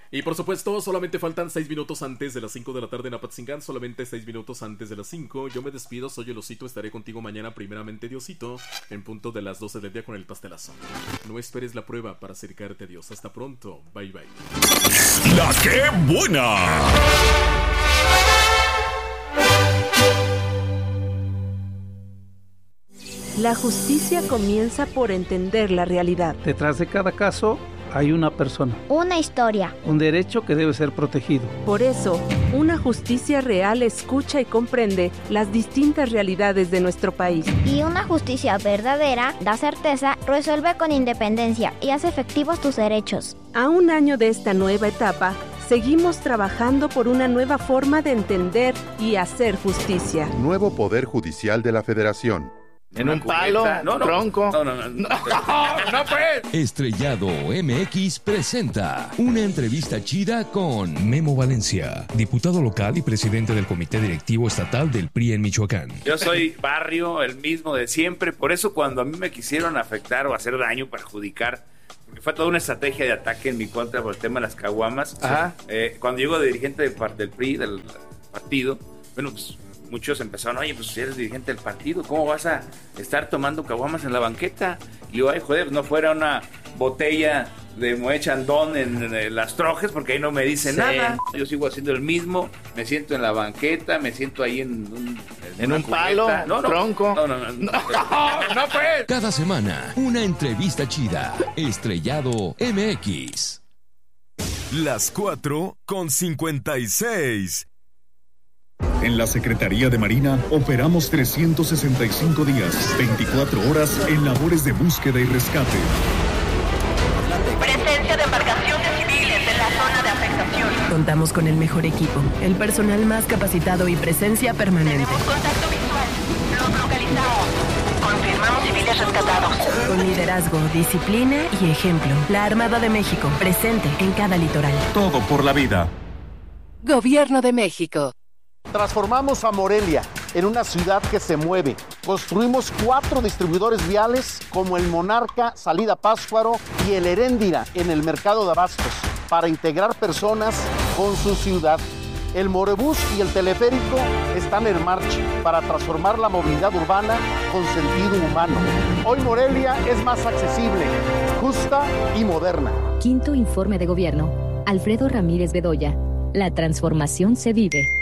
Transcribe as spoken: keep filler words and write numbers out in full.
Y por supuesto, solamente faltan seis minutos antes de las cinco de la tarde en Apatzingán. Solamente seis minutos antes de las cinco. Yo me despido, soy el Osito. Estaré contigo mañana, primeramente Diosito, en punto de las doce del día con el pastelazo. No esperes la prueba para acercarte a Dios. Hasta pronto. Bye bye. ¡La qué buena! La justicia comienza por entender la realidad. Detrás de cada caso hay una persona. Una historia. Un derecho que debe ser protegido. Por eso, una justicia real escucha y comprende las distintas realidades de nuestro país. Y una justicia verdadera da certeza, resuelve con independencia y hace efectivos tus derechos. A un año de esta nueva etapa, seguimos trabajando por una nueva forma de entender y hacer justicia. Nuevo Poder Judicial de la Federación. En un palo, no, no, tronco. No, no, no. No, no pues. Estrellado M X presenta una entrevista chida con Memo Valencia, diputado local y presidente del Comité Directivo Estatal del P R I en Michoacán. Yo soy barrio, el mismo de siempre. Por eso cuando a mí me quisieron afectar o hacer daño, perjudicar, porque fue toda una estrategia de ataque en mi contra por el tema de las caguamas. Ajá. Eh, cuando llego de dirigente del, del P R I, del partido, bueno, pues muchos empezaron, oye, pues si eres dirigente del partido, ¿cómo vas a estar tomando caguamas en la banqueta? Y digo, ay, joder, no fuera una botella de Moët Chandon en, en las trojes, porque ahí no me dicen sí. nada. Yo sigo haciendo el mismo, me siento en la banqueta, me siento ahí en un, en en un palo, no, no, tronco. No, no, no. No, no, no pues. Cada semana, una entrevista chida. Estrellado M X. Las cuatro con cincuenta y seis. En la Secretaría de Marina operamos trescientos sesenta y cinco días, veinticuatro horas en labores de búsqueda y rescate. Presencia de embarcaciones civiles en la zona de afectación. Contamos con el mejor equipo, el personal más capacitado y presencia permanente. Tenemos contacto visual. Los localizamos. Confirmamos civiles rescatados. Con liderazgo, disciplina y ejemplo. La Armada de México, presente en cada litoral. Todo por la vida. Gobierno de México. Transformamos a Morelia en una ciudad que se mueve. Construimos cuatro distribuidores viales como el Monarca, Salida Pátzcuaro y el Heréndira en el mercado de abastos para integrar personas con su ciudad. El Morebús y el teleférico están en marcha para transformar la movilidad urbana con sentido humano. Hoy Morelia es más accesible, justa y moderna. Quinto informe de gobierno. Alfredo Ramírez Bedoya. La transformación se vive.